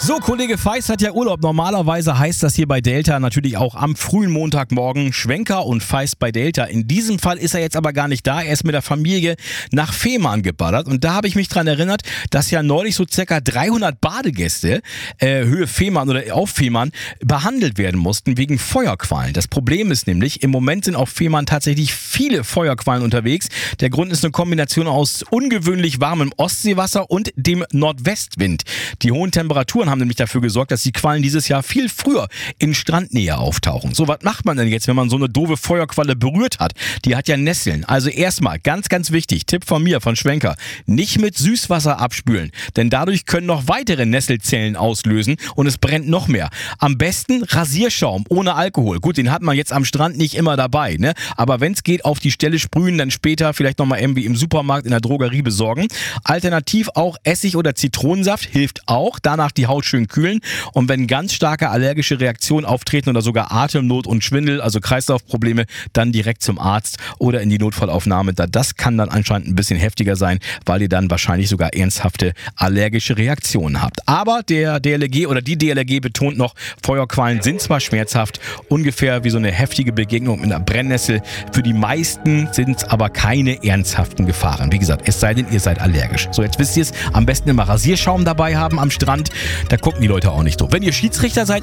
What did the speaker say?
So, Kollege Feist hat ja Urlaub. Normalerweise heißt das hier bei Delta natürlich auch am frühen Montagmorgen Schwenker und Feist bei Delta. In diesem Fall ist er jetzt aber gar nicht da. Er ist mit der Familie nach Fehmarn geballert. Und da habe ich mich dran erinnert, dass ja neulich so circa 300 Badegäste Höhe Fehmarn oder auf Fehmarn behandelt werden mussten wegen Feuerquallen. Das Problem ist nämlich, im Moment sind auf Fehmarn tatsächlich viele Feuerquallen unterwegs. Der Grund ist eine Kombination aus ungewöhnlich warmem Ostseewasser und dem Nordwestwind. Die hohen Temperaturen haben nämlich dafür gesorgt, dass die Quallen dieses Jahr viel früher in Strandnähe auftauchen. So, was macht man denn jetzt, wenn man so eine doofe Feuerqualle berührt hat? Die hat ja Nesseln. Also erstmal, ganz, ganz wichtig, Tipp von mir, von Schwenker, nicht mit Süßwasser abspülen, denn dadurch können noch weitere Nesselzellen auslösen und es brennt noch mehr. Am besten Rasierschaum ohne Alkohol. Gut, den hat man jetzt am Strand nicht immer dabei, ne? Aber wenn es geht, auf die Stelle sprühen, dann später vielleicht nochmal irgendwie im Supermarkt, in der Drogerie besorgen. Alternativ auch Essig oder Zitronensaft hilft auch. Danach die Haut schön kühlen. Und wenn ganz starke allergische Reaktionen auftreten oder sogar Atemnot und Schwindel, also Kreislaufprobleme, dann direkt zum Arzt oder in die Notfallaufnahme. Das kann dann anscheinend ein bisschen heftiger sein, weil ihr dann wahrscheinlich sogar ernsthafte allergische Reaktionen habt. Aber der DLRG oder die DLRG betont noch, Feuerquallen sind zwar schmerzhaft, ungefähr wie so eine heftige Begegnung mit einer Brennnessel. Für die meisten sind es aber keine ernsthaften Gefahren. Wie gesagt, es sei denn, ihr seid allergisch. So, jetzt wisst ihr es, am besten immer Rasierschaum dabei haben am Strand. Da gucken die Leute auch nicht so. Wenn ihr Schiedsrichter seid,